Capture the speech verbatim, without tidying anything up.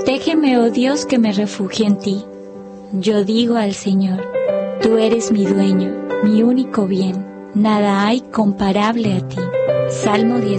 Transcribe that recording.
Protégeme, oh Dios, que me refugio en ti. Yo digo al Señor, tú eres mi dueño, mi único bien. Nada hay comparable a ti. Salmo diez.